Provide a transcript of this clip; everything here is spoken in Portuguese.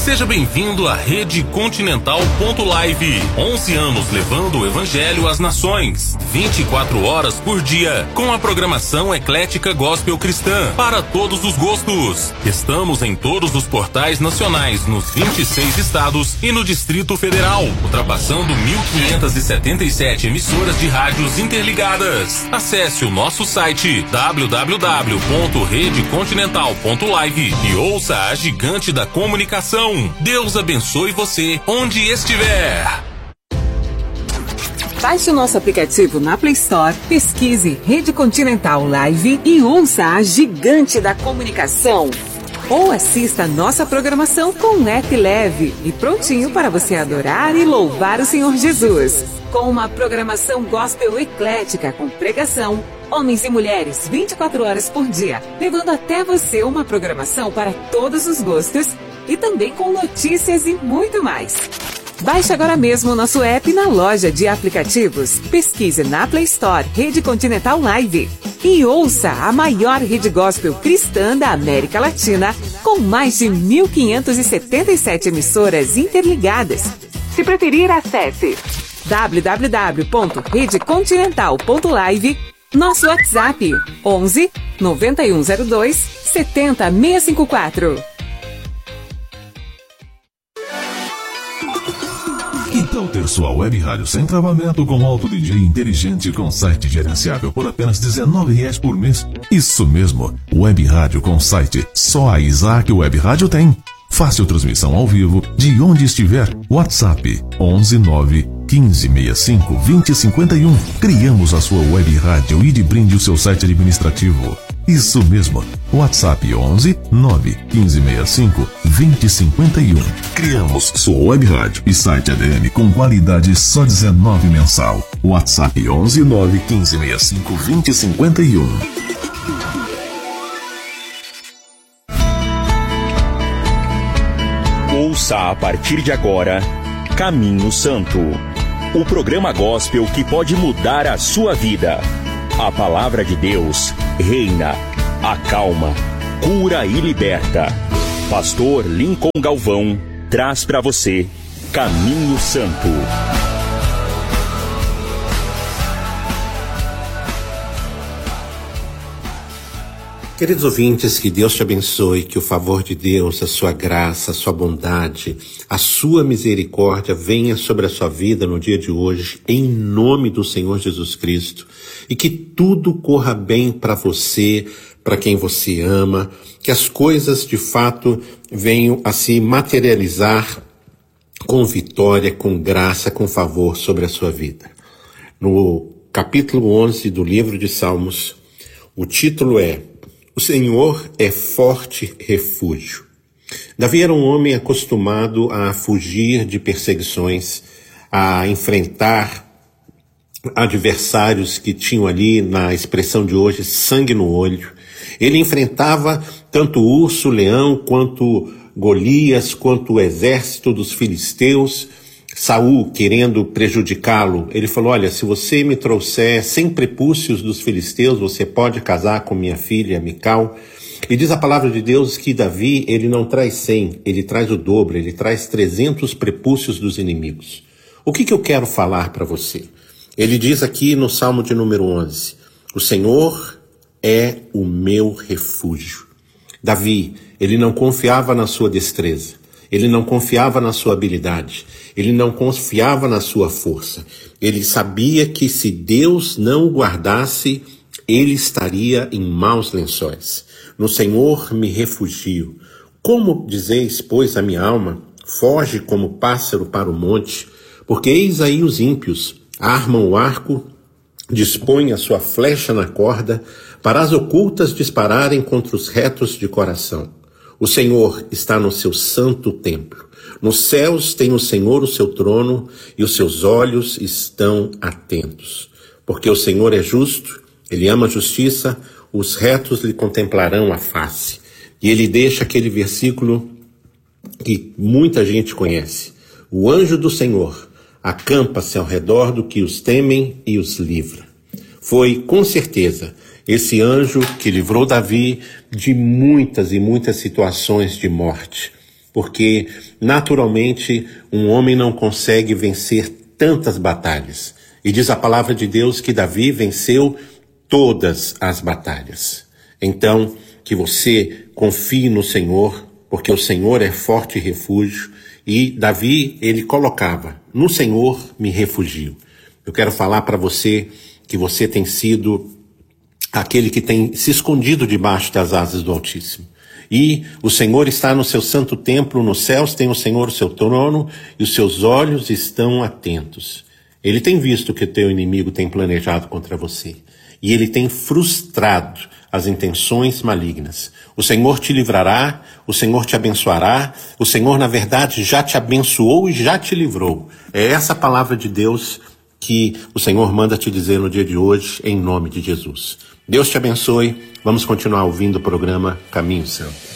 Seja bem-vindo à Rede Continental.live. 11 anos levando o Evangelho às nações. 24 horas por dia. Com a programação eclética gospel cristã. Para todos os gostos. Estamos em todos os portais nacionais, nos 26 estados e no Distrito Federal. Ultrapassando 1.577 emissoras de rádios interligadas. Acesse o nosso site www.redecontinental.live e ouça a gigante da comunicação. Deus abençoe você onde estiver. Baixe o nosso aplicativo na Play Store, pesquise Rede Continental Live e ouça a gigante da comunicação. Ou assista a nossa programação com um app leve e prontinho para você adorar e louvar o Senhor Jesus. Com uma programação gospel eclética com pregação, homens e mulheres 24 horas por dia, levando até você uma programação para todos os gostos e também com notícias e muito mais. Baixe agora mesmo o nosso app na loja de aplicativos. Pesquise na Play Store Rede Continental Live e ouça a maior rede gospel cristã da América Latina, com mais de 1.577 emissoras interligadas. Se preferir, acesse www.redecontinental.live, nosso WhatsApp 11 9102 70654. Que tal ter sua web rádio sem travamento com alto DJ inteligente com site gerenciável por apenas R$19 por mês? Isso mesmo, web rádio com site. Só a Isaac Web Rádio tem. Fácil transmissão ao vivo de onde estiver. WhatsApp 11 9 1565 2051. Criamos a sua web rádio e de brinde o seu site administrativo. Isso mesmo, WhatsApp 11 9 1565 2051. Criamos sua web rádio e site ADM com qualidade só R$19 mensal. WhatsApp 11 9 1565 2051. Ouça a partir de agora Caminho Santo, o programa gospel que pode mudar a sua vida. A palavra de Deus reina, acalma, cura e liberta. Pastor Lincoln Galvão traz para você Caminho Santo. Queridos ouvintes, que Deus te abençoe, que o favor de Deus, a sua graça, a sua bondade, a sua misericórdia venha sobre a sua vida no dia de hoje, em nome do Senhor Jesus Cristo, e que tudo corra bem para você, para quem você ama, que as coisas de fato venham a se materializar com vitória, com graça, com favor sobre a sua vida. No capítulo 11 do livro de Salmos, o título é: O Senhor é forte refúgio. Davi era um homem acostumado a fugir de perseguições, a enfrentar adversários que tinham ali, na expressão de hoje, sangue no olho. Ele enfrentava tanto o urso, o leão, quanto Golias, quanto o exército dos filisteus. Saul, querendo prejudicá-lo, ele falou: olha, se você me trouxer 100 prepúcios dos filisteus, você pode casar com minha filha Mical. E diz a palavra de Deus que Davi, ele não traz 100, ele traz o dobro, ele traz 300 prepúcios dos inimigos. O que eu quero falar para você? Ele diz aqui no Salmo de número 11, o Senhor é o meu refúgio. Davi, ele não confiava na sua destreza, ele não confiava na sua habilidade, ele não confiava na sua força. Ele sabia que se Deus não o guardasse, ele estaria em maus lençóis. No Senhor me refugio. Como dizeis, pois, a minha alma, foge como pássaro para o monte, porque eis aí os ímpios, armam o arco, dispõem a sua flecha na corda, para as ocultas dispararem contra os retos de coração. O Senhor está no seu santo templo. Nos céus tem o Senhor o seu trono, e os seus olhos estão atentos. Porque o Senhor é justo, ele ama a justiça, os retos lhe contemplarão a face. E ele deixa aquele versículo que muita gente conhece. O anjo do Senhor acampa-se ao redor do que os temem e os livra. Foi, com certeza, esse anjo que livrou Davi de muitas e muitas situações de morte. porque naturalmente um homem não consegue vencer tantas batalhas. E diz a palavra de Deus que Davi venceu todas as batalhas. Então, que você confie no Senhor, porque o Senhor é forte refúgio, e Davi, ele colocava, no Senhor me refugio. Eu quero falar para você que você tem sido aquele que tem se escondido debaixo das asas do Altíssimo. E o Senhor está no seu santo templo, nos céus tem o Senhor o seu trono, e os seus olhos estão atentos. Ele tem visto o que o teu inimigo tem planejado contra você, e ele tem frustrado as intenções malignas. O Senhor te livrará, o Senhor te abençoará, o Senhor, na verdade, já te abençoou e já te livrou. É essa palavra de Deus que o Senhor manda te dizer no dia de hoje, em nome de Jesus. Deus te abençoe. Vamos continuar ouvindo o programa Caminho Santo.